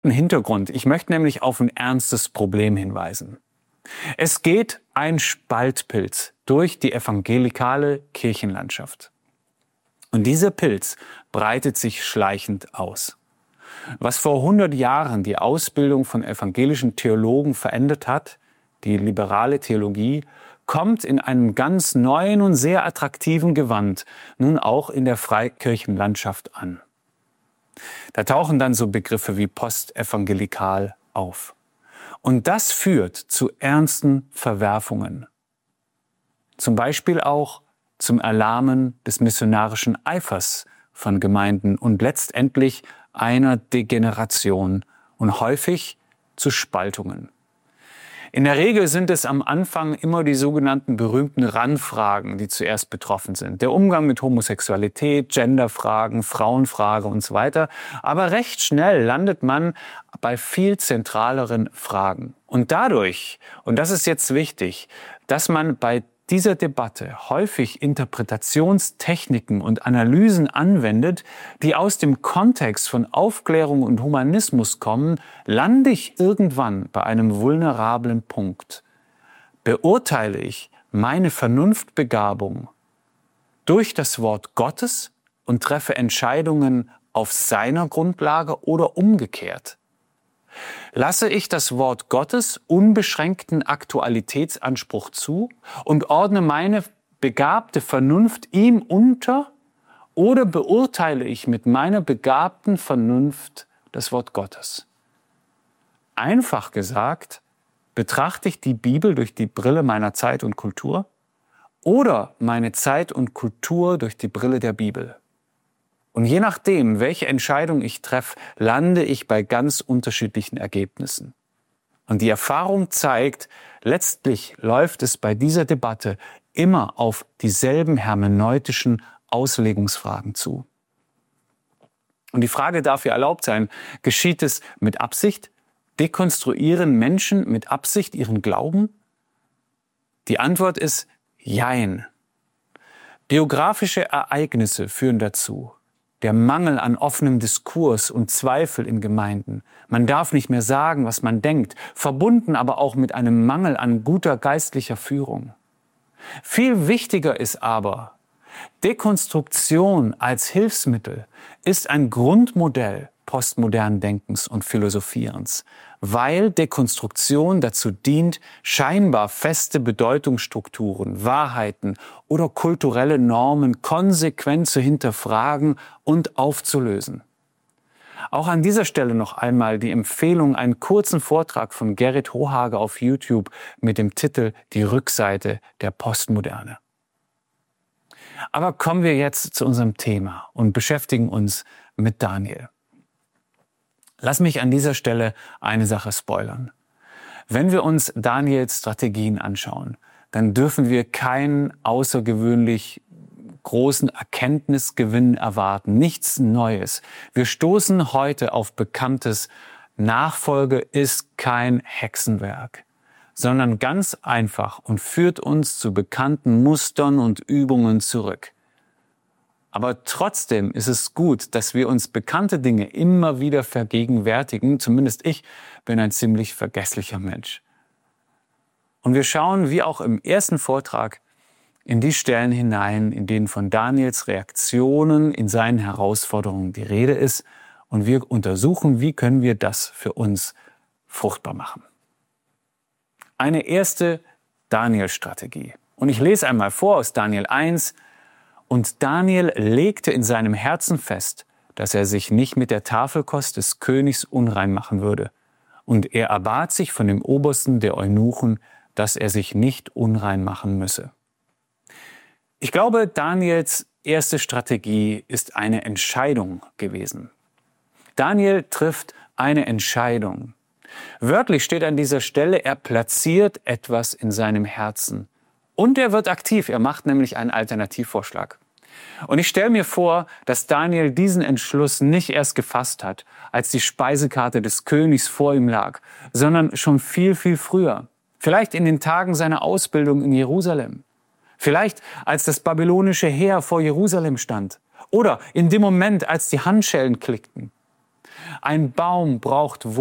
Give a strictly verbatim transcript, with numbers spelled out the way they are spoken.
Hintergrund. Ich möchte nämlich auf ein ernstes Problem hinweisen. Es geht ein Spaltpilz durch die evangelikale Kirchenlandschaft. Und dieser Pilz breitet sich schleichend aus. Was vor hundert Jahren die Ausbildung von evangelischen Theologen verändert hat, die liberale Theologie, kommt in einem ganz neuen und sehr attraktiven Gewand nun auch in der Freikirchenlandschaft an. Da tauchen dann so Begriffe wie postevangelikal auf. Und das führt zu ernsten Verwerfungen. Zum Beispiel auch zum Erlahmen des missionarischen Eifers von Gemeinden und letztendlich einer Degeneration und häufig zu Spaltungen. In der Regel sind es am Anfang immer die sogenannten berühmten Randfragen, die zuerst betroffen sind. Der Umgang mit Homosexualität, Genderfragen, Frauenfrage und so weiter. Aber recht schnell landet man bei viel zentraleren Fragen. Und dadurch, und das ist jetzt wichtig, dass man bei dieser Debatte häufig Interpretationstechniken und Analysen anwendet, die aus dem Kontext von Aufklärung und Humanismus kommen, lande ich irgendwann bei einem vulnerablen Punkt. Beurteile ich meine Vernunftbegabung durch das Wort Gottes und treffe Entscheidungen auf seiner Grundlage oder umgekehrt? Lasse ich das Wort Gottes unbeschränkten Aktualitätsanspruch zu und ordne meine begabte Vernunft ihm unter, oder beurteile ich mit meiner begabten Vernunft das Wort Gottes? Einfach gesagt, betrachte ich die Bibel durch die Brille meiner Zeit und Kultur oder meine Zeit und Kultur durch die Brille der Bibel? Und je nachdem, welche Entscheidung ich treffe, lande ich bei ganz unterschiedlichen Ergebnissen. Und die Erfahrung zeigt, letztlich läuft es bei dieser Debatte immer auf dieselben hermeneutischen Auslegungsfragen zu. Und die Frage darf ja erlaubt sein, geschieht es mit Absicht? Dekonstruieren Menschen mit Absicht ihren Glauben? Die Antwort ist Jein. Biografische Ereignisse führen dazu. Der Mangel an offenem Diskurs und Zweifel in Gemeinden. Man darf nicht mehr sagen, was man denkt, verbunden aber auch mit einem Mangel an guter geistlicher Führung. Viel wichtiger ist aber, Dekonstruktion als Hilfsmittel ist ein Grundmodell postmodernen Denkens und Philosophierens, weil Dekonstruktion dazu dient, scheinbar feste Bedeutungsstrukturen, Wahrheiten oder kulturelle Normen konsequent zu hinterfragen und aufzulösen. Auch an dieser Stelle noch einmal die Empfehlung, einen kurzen Vortrag von Gerrit Hohage auf YouTube mit dem Titel Die Rückseite der Postmoderne. Aber kommen wir jetzt zu unserem Thema und beschäftigen uns mit Daniel. Lass mich an dieser Stelle eine Sache spoilern. Wenn wir uns Daniels Strategien anschauen, dann dürfen wir keinen außergewöhnlich großen Erkenntnisgewinn erwarten, nichts Neues. Wir stoßen heute auf Bekanntes. Nachfolge ist kein Hexenwerk, sondern ganz einfach und führt uns zu bekannten Mustern und Übungen zurück. Aber trotzdem ist es gut, dass wir uns bekannte Dinge immer wieder vergegenwärtigen. Zumindest ich bin ein ziemlich vergesslicher Mensch. Und wir schauen, wie auch im ersten Vortrag, in die Stellen hinein, in denen von Daniels Reaktionen in seinen Herausforderungen die Rede ist. Und wir untersuchen, wie können wir das für uns fruchtbar machen. Eine erste Daniel-Strategie. Und ich lese einmal vor aus Daniel eins. Und Daniel legte in seinem Herzen fest, dass er sich nicht mit der Tafelkost des Königs unrein machen würde. Und er erbat sich von dem Obersten der Eunuchen, dass er sich nicht unrein machen müsse. Ich glaube, Daniels erste Strategie ist eine Entscheidung gewesen. Daniel trifft eine Entscheidung. Wörtlich steht an dieser Stelle, er platziert etwas in seinem Herzen. Und er wird aktiv, er macht nämlich einen Alternativvorschlag. Und ich stelle mir vor, dass Daniel diesen Entschluss nicht erst gefasst hat, als die Speisekarte des Königs vor ihm lag, sondern schon viel, viel früher. Vielleicht in den Tagen seiner Ausbildung in Jerusalem. Vielleicht als das babylonische Heer vor Jerusalem stand. Oder in dem Moment, als die Handschellen klickten. Ein Baum braucht